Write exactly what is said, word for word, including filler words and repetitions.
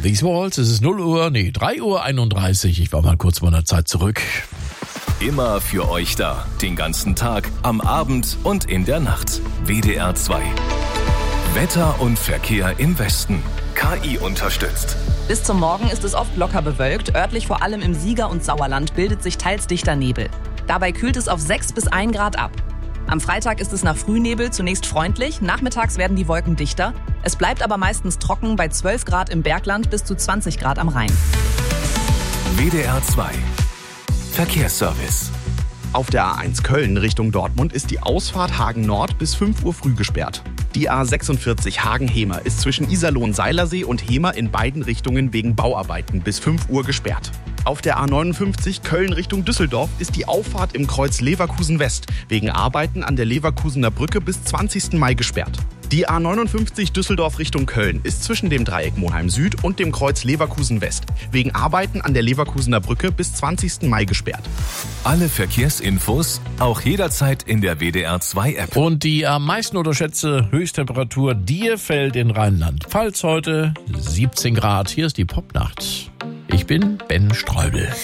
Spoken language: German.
These Walls, es ist null Uhr, nee, drei Uhr einunddreißig. Ich war mal kurz meiner Zeit zurück. Immer für euch da. Den ganzen Tag, am Abend und in der Nacht. W D R zwei. Wetter und Verkehr im Westen. K I unterstützt. Bis zum Morgen ist es oft locker bewölkt. Örtlich vor allem im Sieger- und Sauerland bildet sich teils dichter Nebel. Dabei kühlt es auf sechs bis ein Grad ab. Am Freitag ist es nach Frühnebel zunächst freundlich, nachmittags werden die Wolken dichter. Es bleibt aber meistens trocken bei zwölf Grad im Bergland bis zu zwanzig Grad am Rhein. W D R zwei. Verkehrsservice. Auf der A eins Köln Richtung Dortmund ist die Ausfahrt Hagen Nord bis fünf Uhr früh gesperrt. Die A sechsundvierzig Hagen-Hemer ist zwischen Iserlohn-Seilersee und Hemer in beiden Richtungen wegen Bauarbeiten bis fünf Uhr gesperrt. Auf der A neunundfünfzig Köln Richtung Düsseldorf ist die Auffahrt im Kreuz Leverkusen West wegen Arbeiten an der Leverkusener Brücke bis zwanzigsten Mai gesperrt. Die A neunundfünfzig Düsseldorf Richtung Köln ist zwischen dem Dreieck Monheim Süd und dem Kreuz Leverkusen West wegen Arbeiten an der Leverkusener Brücke bis zwanzigsten Mai gesperrt. Alle Verkehrsinfos auch jederzeit in der W D R zwei App. Und die am meisten unterschätzte Höchsttemperatur, die fällt in Rheinland-Pfalz heute siebzehn Grad. Hier ist die Popnacht. Ich bin Ben Streubel.